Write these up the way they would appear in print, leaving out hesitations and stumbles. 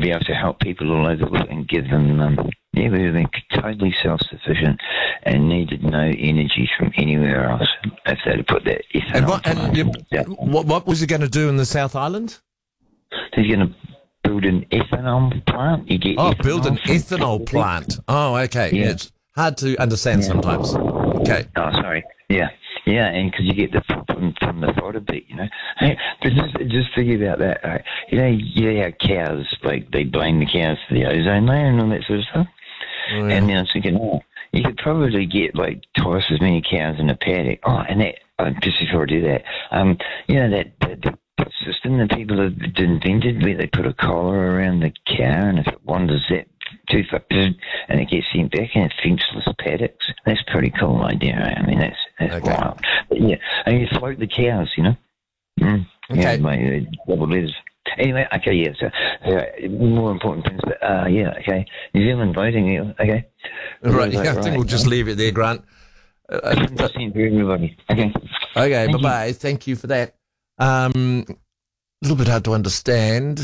be able to help people all over the world and give them, we would have been totally self-sufficient and needed no energy from anywhere else if they'd have put that ethanol. What was he going to do in the South Island? He's going to build an ethanol plant. Build an ethanol plant. Oh, okay. Yeah. It's hard to understand sometimes. Okay. Oh, sorry. Yeah. Yeah, and because you get the from the fodder bit, Hey, but just think about that. Right? How cows, they blame the cows for the ozone layer and all that sort of stuff. Oh, yeah. And then I was thinking, you could probably get twice as many cows in a paddock. Oh, and that, just before I do that, that system that people have invented where they put a collar around the cow, and if it wanders that too far, and it gets sent back, and it's fenceless paddocks. That's a pretty cool idea. Right? I mean, that's okay. Wild. But yeah, and you float the cows, Okay. Yeah, double letters. Anyway, okay, yeah. So more important things. But okay. New Zealand voting. Okay. Right. I think we'll just leave it there, Grant. 100% for everybody. Okay. Okay. Bye bye. Thank you for that. A little bit hard to understand.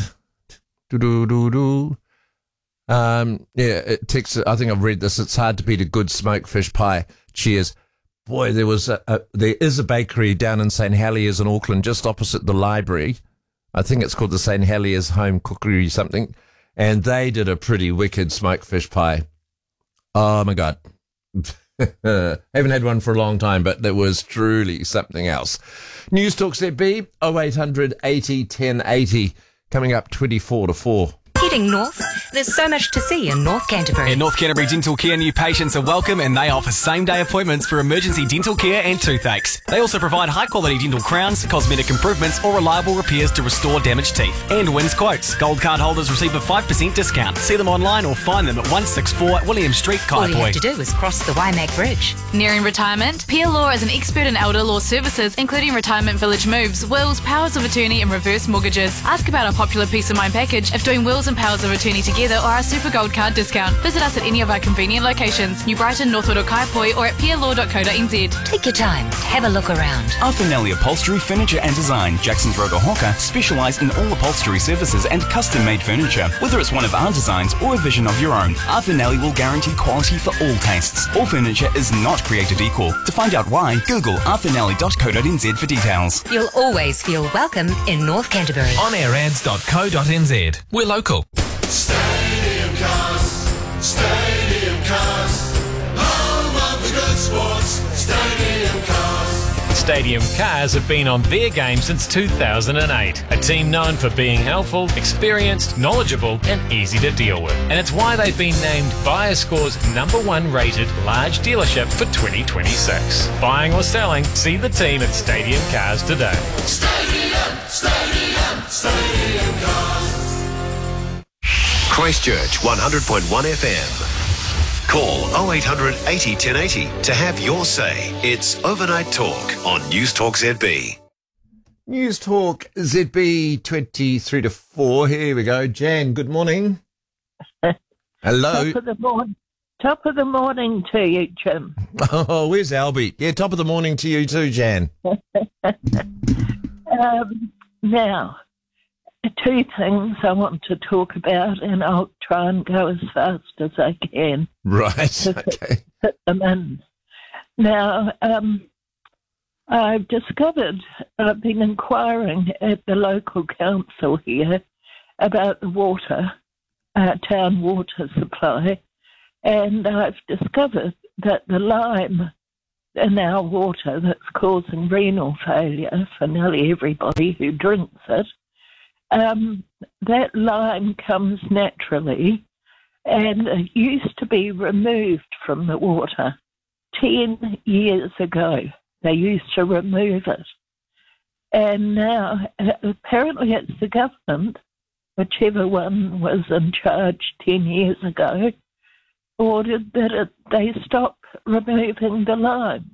Text. I think I've read this. It's hard to beat a good smoked fish pie. Cheers. Boy, there is a bakery down in St. Heliers in Auckland, just opposite the library. I think it's called the St. Heliers Home Cookery something, and they did a pretty wicked smoked fish pie. Oh my God. Haven't had one for a long time, but that was truly something else. News Talk ZB 0800 80 1080 coming up 24 to 4. Heading north, there's so much to see in North Canterbury. In North Canterbury Dental Care, new patients are welcome and they offer same-day appointments for emergency dental care and toothaches. They also provide high-quality dental crowns, cosmetic improvements or reliable repairs to restore damaged teeth. And wins quotes. Gold card holders receive a 5% discount. See them online or find them at 164 William Street, Kaipoi. All you have to do is cross the Waimak Bridge. Nearing retirement? Peer Law is an expert in elder law services, including retirement village moves, wills, powers of attorney and reverse mortgages. Ask about our popular Peace of Mind package if doing wills and powers of attorney together or our Super Gold Card discount. Visit us at any of our convenient locations, New Brighton, Northwood or Kaipoi, or at peerlaw.co.nz. Take your time, have a look around. Arthur Nelly Upholstery, Furniture and Design, Jackson's Road or Hawker, specialise in all upholstery services and custom-made furniture. Whether it's one of our designs or a vision of your own, Arthur Nelly will guarantee quality for all tastes. All furniture is not created equal. To find out why, Google arthurnelly.co.nz for details. You'll always feel welcome in North Canterbury. OnAirAds.co.nz. We're local. Stadium Cars, home of the good sports, Stadium Cars. Stadium Cars have been on their game since 2008. A team known for being helpful, experienced, knowledgeable and easy to deal with. And it's why they've been named BuyerScore's #1 rated large dealership for 2026. Buying or selling, see the team at Stadium Cars today. Stadium Cars. Christchurch 100.1 FM. Call 0800 80 1080 to have your say. It's Overnight Talk on News Talk ZB. News Talk ZB 23 to 4. Here we go. Jan, good morning. Hello. Top of the morning to you, Jim. Oh, where's Albie? Yeah, top of the morning to you too, Jan. Now, two things I want to talk about, and I'll try and go as fast as I can. Right, okay. Fit them in. Now, I've discovered, I've been inquiring at the local council here about the water, town water supply, and I've discovered that the lime in our water that's causing renal failure for nearly everybody who drinks it, that lime comes naturally and it used to be removed from the water. 10 years ago, they used to remove it. And now, apparently it's the government, whichever one was in charge 10 years ago, ordered that they stop removing the lime.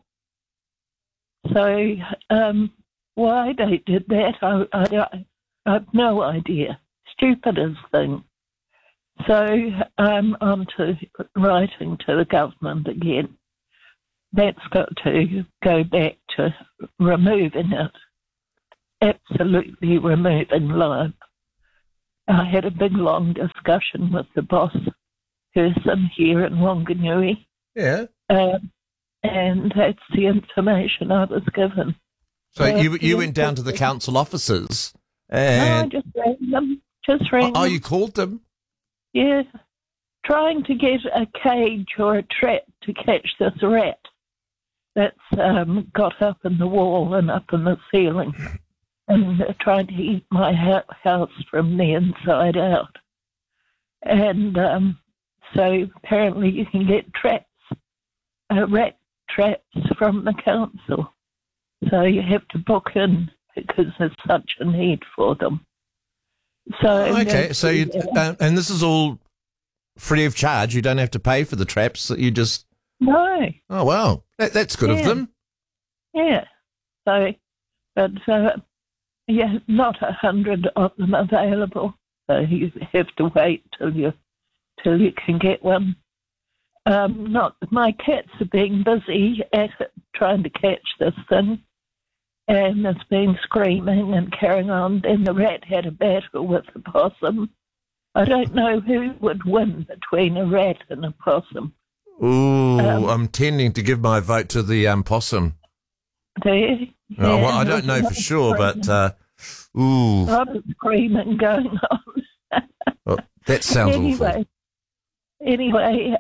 So why they did that, I have no idea. Stupidest thing. So I'm on to writing to the government again. That's got to go back to removing it. Absolutely removing lime. I had a big, long discussion with the boss person here in Wanganui. Yeah. And that's the information I was given. So you went down to the council offices and... No, I just rang them. Oh, you called them? Yeah. Trying to get a cage or a trap to catch this rat that's got up in the wall and up in the ceiling and trying to eat my house from the inside out. And so apparently you can get traps, rat traps from the council. So you have to book in because there's such a need for them. So okay, so you and this is all free of charge. You don't have to pay for the traps. You just no. Oh wow, that's good of them. Yeah. So, but yeah, not 100 of them available. So you have to wait till you can get one. Not my cats are being busy at it, trying to catch this thing, and it's been screaming and carrying on. Then the rat had a battle with the possum. I don't know who would win between a rat and a possum. Ooh, I'm tending to give my vote to the possum. Do you? Yeah, well, I don't know for sure, but ooh. A lot of screaming going on. Oh, that sounds awful. Anyway,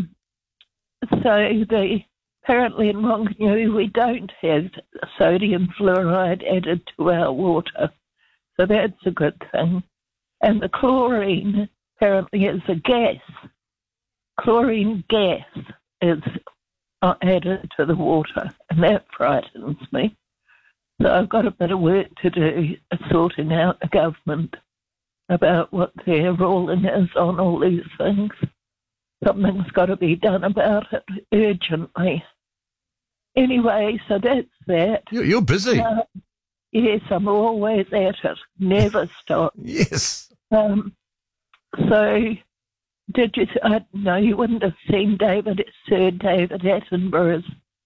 so apparently in Wanganui we don't have sodium fluoride added to our water, so that's a good thing. And the chlorine apparently is a gas. Chlorine gas is added to the water, and that frightens me. So I've got a bit of work to do sorting out the government about what their ruling is on all these things. Something's got to be done about it urgently. Anyway, so that's that. You're busy. Yes, I'm always at it. Never stop. Yes. So, did you? No, you wouldn't have seen Sir David Attenborough's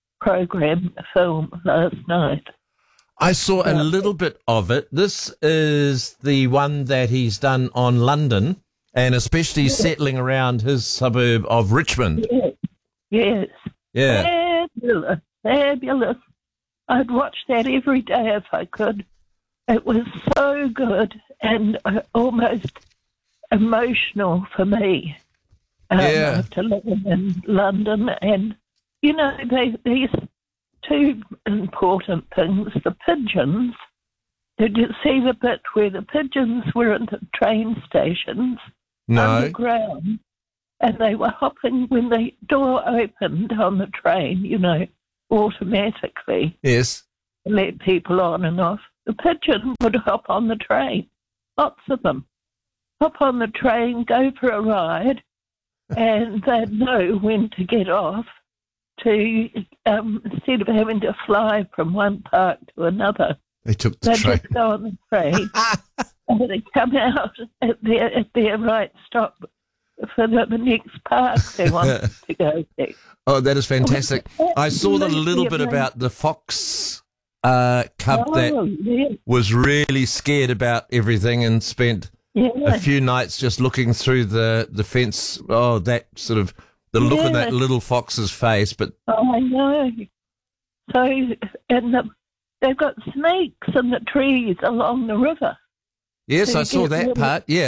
film last night. I saw a little bit of it. This is the one that he's done on London, and especially settling around his suburb of Richmond. Yes. Yeah. Fabulous. I'd watch that every day if I could. It was so good and almost emotional for me after living in London. And, you know, these two important things, the pigeons. Did you see the bit where the pigeons were at the train stations underground, and they were hopping when the door opened on the train, you know, automatically. Yes. Let people on and off. The pigeon would hop on the train, lots of them. Hop on the train, go for a ride, and they'd know when to get off to, instead of having to fly from one park to another. They took the train. They'd just go on the train, and they'd come out at their right stop for the next park they wanted to go to. Oh, that is fantastic. I saw a little bit about the fox cub that was really scared about everything and spent a few nights just looking through the fence. Oh, that sort of, the look on that little fox's face. But I know. So, and they've got snakes in the trees along the river. Yes, I saw that part. Yeah.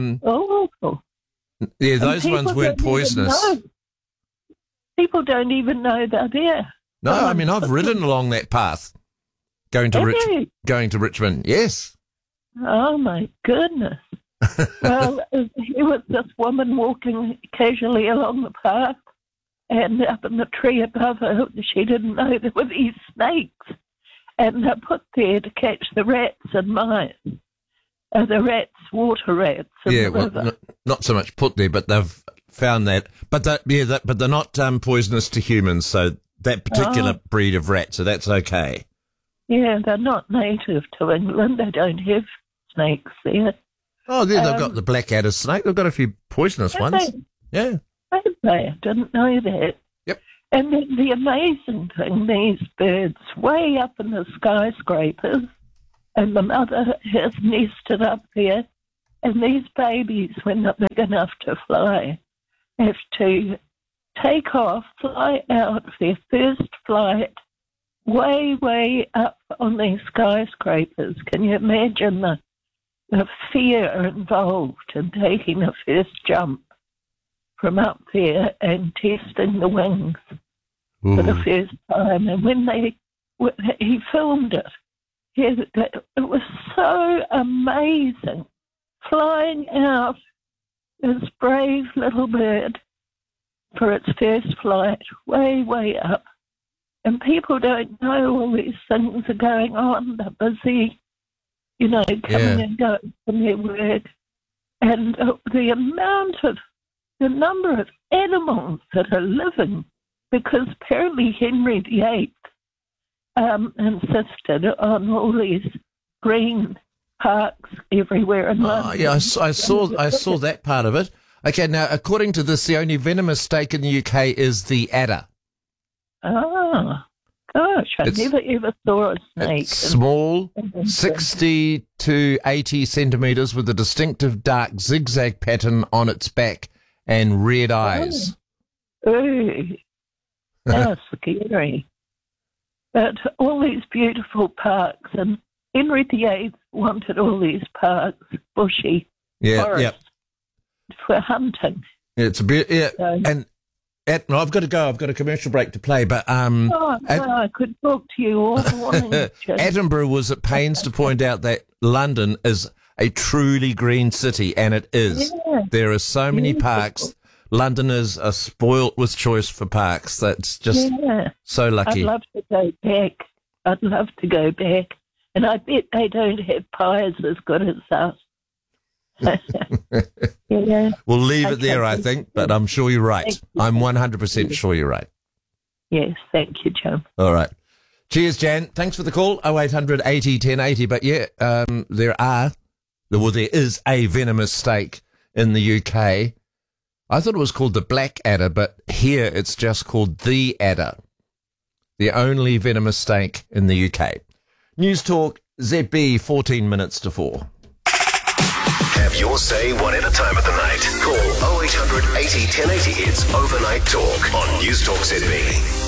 Yeah, those ones weren't poisonous. People don't even know they're there. No, I mean, I've ridden along that path going to Richmond. Yes. Oh, my goodness. Well, here was this woman walking casually along the path, and up in the tree above her, she didn't know there were these snakes, and they're put there to catch the rats and mice. The rats, water rats in the river. Well, not so much put there, but they've found that. But but they're not poisonous to humans, so that particular breed of rat, so that's okay. Yeah, they're not native to England. They don't have snakes there. Oh, they've got the blackadder snake. They've got a few poisonous ones. Yeah. I didn't know that. Yep. And then the amazing thing, these birds way up in the skyscrapers, and the mother has nested up there And these babies, when they're big enough to fly, have to take off, fly out their first flight way, way up on these skyscrapers. Can you imagine the fear involved in taking the first jump from up there and testing the wings for the first time? And when he filmed it, it was so amazing. Flying out this brave little bird for its first flight, way, way up. And people don't know all these things are going on. They're busy, coming and going from their work. And the number of animals that are living, because apparently Henry VIII insisted on all these green parks everywhere in London. Yeah, I saw that part of it. Okay, now, according to this, the only venomous snake in the UK is the adder. Oh, gosh, I never ever saw a snake. It's small, 60 to 80 centimetres, with a distinctive dark zigzag pattern on its back and red eyes. Ooh, that's scary. But all these beautiful parks, and Henry VIII wanted all these parks, bushy forests, for hunting. Yeah, it's a bit, and I've got to go. I've got a commercial break to play, but I could talk to you all morning. Attenborough was at pains to point out that London is a truly green city, and it is. Yeah. There are so many parks. Londoners are spoilt with choice for parks. That's just so lucky. I'd love to go back. And I bet they don't have pies as good as us. We'll leave it there, I think, but I'm sure you're right. I'm 100% sure you're right. Yes, thank you, John. All right. Cheers, Jan. Thanks for the call, 0800 80 1080. But there is a venomous snake in the UK. I thought it was called the black adder, but here it's just called the adder. The only venomous snake in the UK. News Talk ZB, 14 minutes to 4. Have your say whatever time of the night. Call 0800 80 1080. It's Overnight Talk on News Talk ZB.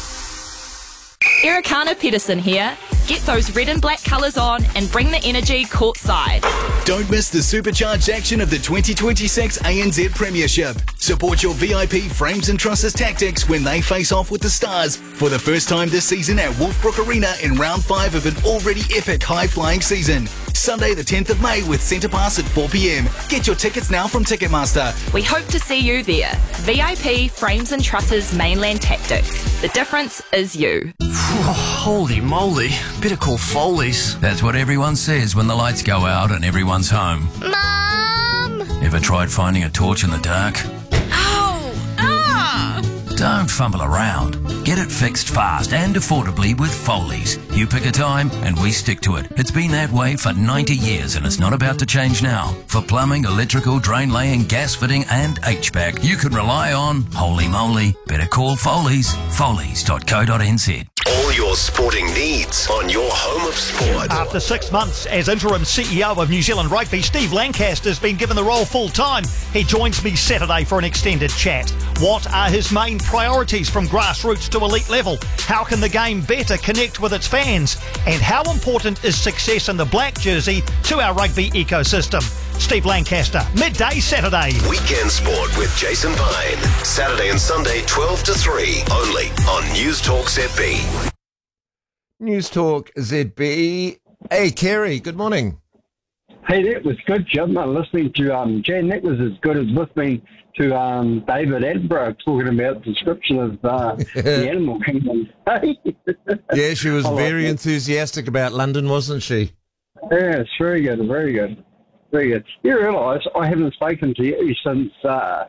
Ericana Pedersen here. Get those red and black colours on and bring the energy courtside. Don't miss the supercharged action of the 2026 ANZ Premiership. Support your VIP Frames and Trusses Tactics when they face off with the Stars for the first time this season at Wolfbrook Arena in round 5 of an already epic high-flying season. Sunday the 10th of May with Centre Pass at 4 p.m. Get your tickets now from Ticketmaster. We hope to see you there. VIP Frames and Trusses Mainland Tactics. The difference is you. Holy moly. Better call Foley's. That's what everyone says when the lights go out and everyone's home. Mom! Ever tried finding a torch in the dark? Ow! Ah! Don't fumble around. Get it fixed fast and affordably with Foley's. You pick a time and we stick to it. It's been that way for 90 years and it's not about to change now. For plumbing, electrical, drain laying, gas fitting and HVAC, you can rely on, holy moly, better call Foley's. Foley's.co.nz. All your sporting needs on your home of sport. After 6 months as interim CEO of New Zealand Rugby, Steve Lancaster has been given the role full time. He joins me Saturday for an extended chat. What are his main priorities from grassroots to elite level? How can the game better connect with its fans? And how important is success in the black jersey to our rugby ecosystem? Steve Lancaster, midday Saturday. Weekend Sport with Jason Pine. Saturday and Sunday, 12 to 3, only on News Talk ZB. News Talk ZB. Hey, Kerry, good morning. Hey, that was good, Jim. Listening to Jan, that was as good as listening to David Attenborough talking about the description of the animal kingdom. Yeah, she was very enthusiastic about London, wasn't she? Yeah, it's very good, very good. Very good. You realise I haven't spoken to you since the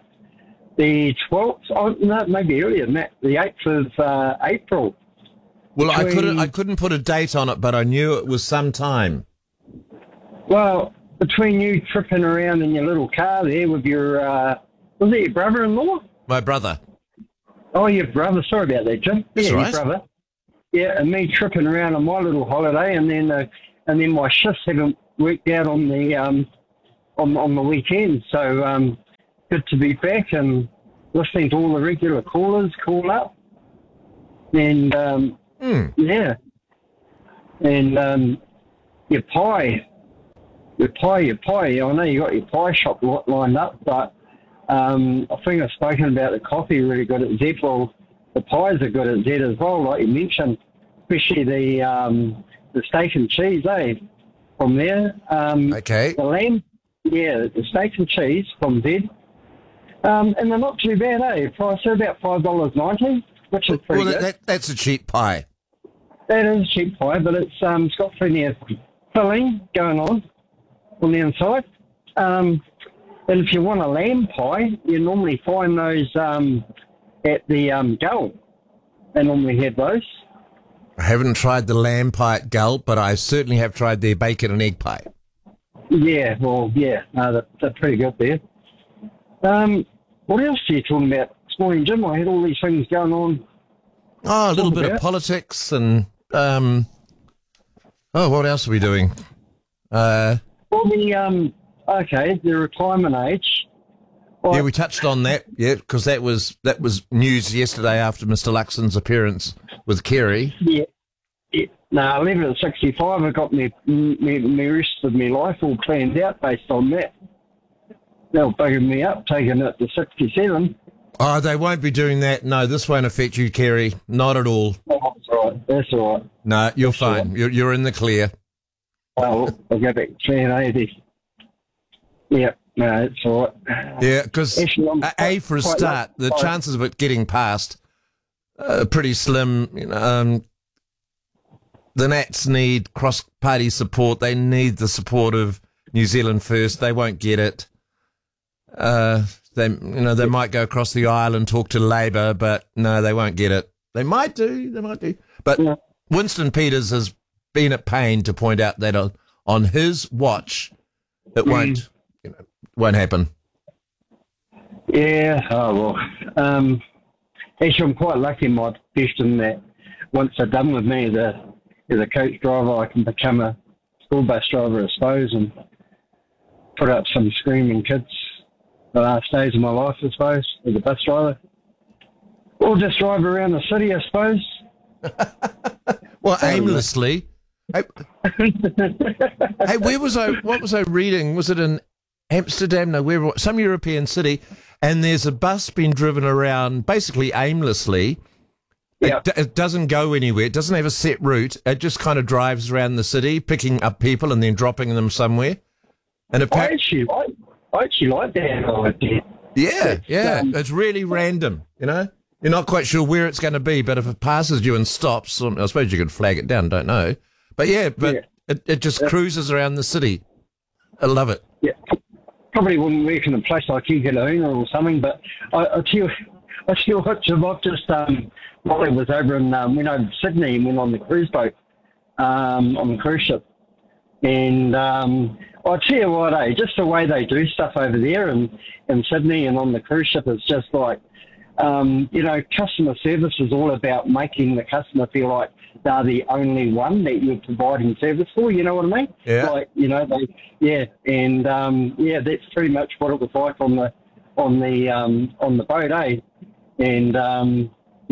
12th, no, maybe earlier than that, the 8th of April. Well, I couldn't put a date on it, but I knew it was some time. Well, between you tripping around in your little car there with your, was it your brother-in-law? My brother. Oh, your brother. Sorry about that, Jim. That's right. Your brother. Yeah, and me tripping around on my little holiday, and then my shifts haven't worked out on the on the weekend. So good to be back and listening to all the regular callers call up. And, yeah. And your pie. I know you got your pie shop lined up, but I think I've spoken about the coffee really good at Zed. Well, the pies are good at Zed as well, like you mentioned, especially the steak and cheese, from there. Okay. The lamb, the steak and cheese from Zed. And they're not too bad, Price are about $5.90, which is pretty good. That's a cheap pie. That is a cheap pie, but it's got plenty of filling going on the inside. And if you want a lamb pie, you normally find those at the Gull. They normally have those. I haven't tried the lamb pie at Gull, but I certainly have tried their bacon and egg pie. Yeah, well, yeah, no, they're pretty good there. What else are you talking about this morning, Jim? I had all these things going on. Oh, a little bit of politics and, what else are we doing? The retirement age. Yeah, we touched on that, because that was news yesterday after Mr. Luxon's appearance with Kerry. Yeah. No, 11 at 65, I got me rest of my life all planned out based on that. They were bugging me up, taking it to 67. Oh, they won't be doing that. No, this won't affect you, Kerry. Not at all. Oh, that's all right. That's all right. No, you're fine. Right. You're in the clear. Well, I'll go back to 80. Yeah, no, it's all right. Yeah, because, for a start, the chances of it getting passed are pretty slim. You know, the Nats need cross-party support. They need the support of New Zealand First. They won't get it. They might go across the aisle and talk to Labour, but no, they won't get it. They might do. But Winston Peters has been at pain to point out that on his watch, it won't happen. Yeah. Oh well. Actually, I'm quite lucky in my profession that once they're done with me as a coach driver, I can become a school bus driver, I suppose, and put up some screaming kids. The last days of my life, I suppose, as a bus driver. Or just drive around the city, I suppose. Well, aimlessly. Hey, where was I? What was I reading? Was it in Amsterdam? No, some European city, and there's a bus being driven around basically aimlessly. Yep. It doesn't go anywhere. It doesn't have a set route. It just kind of drives around the city, picking up people and then dropping them somewhere. And I actually like that idea. Yeah. It's really random, you know? You're not quite sure where it's going to be, but if it passes you and stops, I suppose you could flag it down, don't know. But it just cruises around the city. I love it. Yeah. Probably wouldn't work in a place like Ikeloona or something, but I tell you what, Jim, I've just, while I was over in, went over to Sydney and went on the cruise boat, on the cruise ship. And I'll tell you what, just the way they do stuff over there in Sydney and on the cruise ship is just like, customer service is all about making the customer feel like they're the only one that you're providing service for, you know what I mean? Yeah. Like, that's pretty much what it was like on the boat, And,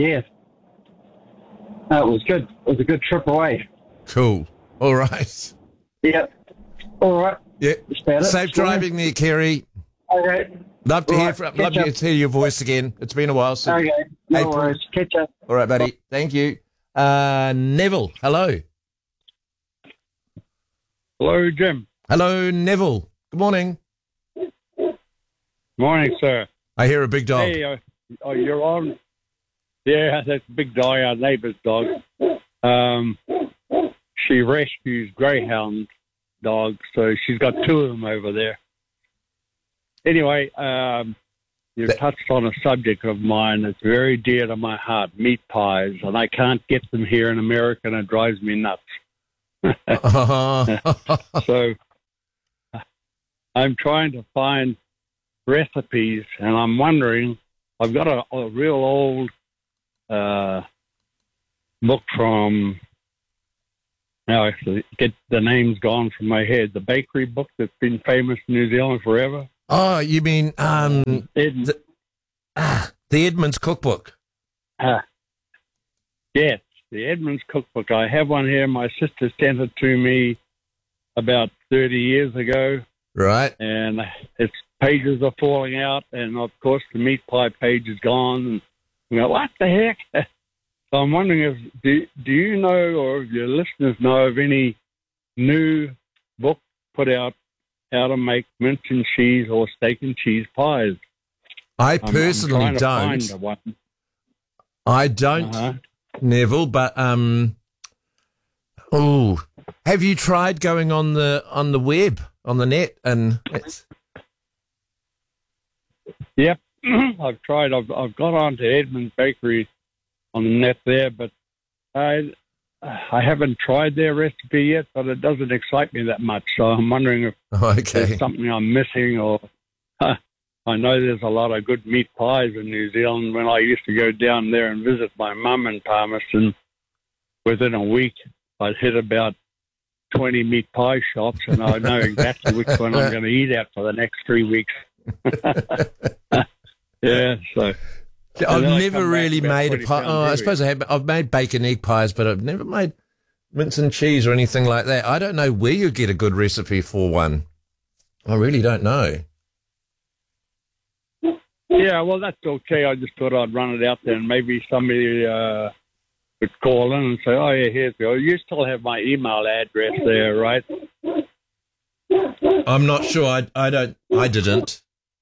it was good. It was a good trip away. Cool. All right. Yeah. All right. Yeah. Safe driving there, Kerry. Okay. Love to hear your voice again. It's been a while. So okay. No worries. Catch up. All right, buddy. Thank you. Neville, hello. Hello, Jim. Hello, Neville. Good morning. Morning, sir. I hear a big dog. Hey, you're on. Yeah, that's Big Dog, our neighbour's dog. She rescues greyhound dogs, so she's got two of them over there. Anyway, you touched on a subject of mine that's very dear to my heart, meat pies, and I can't get them here in America, and it drives me nuts. So I'm trying to find recipes, and I'm wondering, I've got a real old book from Now I actually get the names gone from my head. The bakery book that's been famous in New Zealand forever. Oh, you mean the Edmonds Cookbook? Yes, the Edmonds Cookbook. I have one here. My sister sent it to me about 30 years ago. Right. And its pages are falling out, and of course the meat pie page is gone. And you know, what the heck? So I'm wondering if do you know, or if your listeners know of any new book put out how to make mince and cheese or steak and cheese pies? I personally I'm trying to don't. find one. I don't, Neville. But have you tried going on the web, on the net, and? Yep, I've tried. I've got on to Edmonds Bakery on the net there, but I haven't tried their recipe yet, but it doesn't excite me that much. So I'm wondering if there's something I'm missing, or I know there's a lot of good meat pies in New Zealand. When I used to go down there and visit my mum in Palmerston, within a week I'd hit about 20 meat pie shops, and I know exactly which one I'm going to eat at for the next 3 weeks. Yeah, so... I've never really made a pie. Oh, I suppose I have. I've made bacon egg pies, but I've never made mince and cheese or anything like that. I don't know where you get a good recipe for one. I really don't know. Yeah, well, that's okay. I just thought I'd run it out there, and maybe somebody would call in and say, "Oh, yeah, here's the." You still have my email address there, right? I'm not sure. I didn't.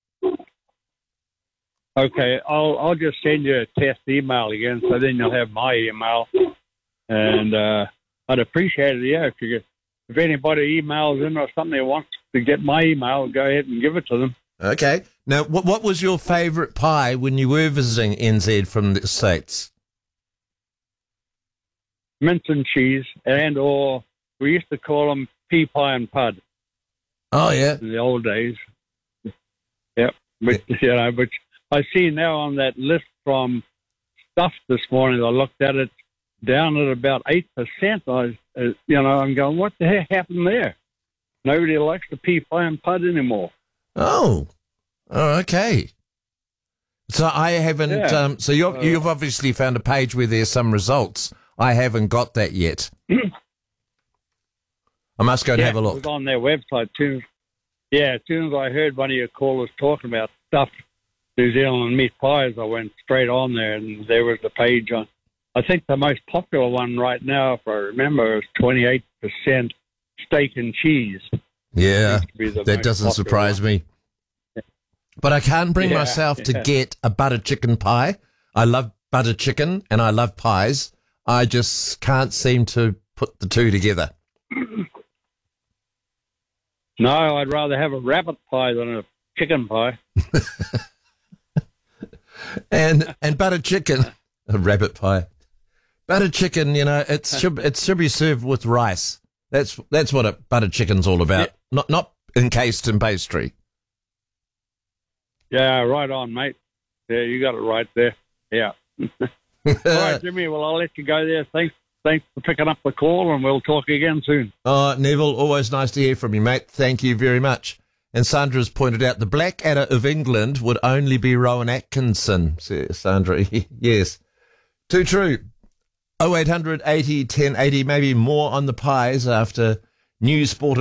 Okay, I'll just send you a test email again, so then you'll have my email, and I'd appreciate it. Yeah, if anybody emails in or something that wants to get my email, go ahead and give it to them. Okay. Now, what was your favourite pie when you were visiting NZ from the States? Mince and cheese, or we used to call them pea pie and pud. Oh yeah, in the old days. Yep, which I see now on that list from Stuff this morning. I looked at it down at about 8%. I'm going, what the heck happened there? Nobody likes the pea pie and pud anymore. Oh, okay. So I haven't. Yeah. So you've obviously found a page where there's some results. I haven't got that yet. I must go and have a look. It was on their website too. Yeah, as soon as I heard one of your callers talking about Stuff New Zealand meat pies, I went straight on there, and there was the page on. I think the most popular one right now, if I remember, is 28% steak and cheese. Yeah, that doesn't surprise me. But I can't bring myself to get a butter chicken pie. I love butter chicken and I love pies. I just can't seem to put the two together. No, I'd rather have a rabbit pie than a chicken pie. and butter chicken, a rabbit pie. Butter chicken, it should be served with rice. That's what a butter chicken's all about. Yeah. Not encased in pastry. Yeah, right on, mate. Yeah, you got it right there. Yeah. All right, Jimmy. Well, I'll let you go there. Thanks for picking up the call, and we'll talk again soon. Neville, always nice to hear from you, mate. Thank you very much. And Sandra's pointed out the Blackadder of England would only be Rowan Atkinson. Sandra, yes. Too true. 0800 80 1080, maybe more on the pies after News Sport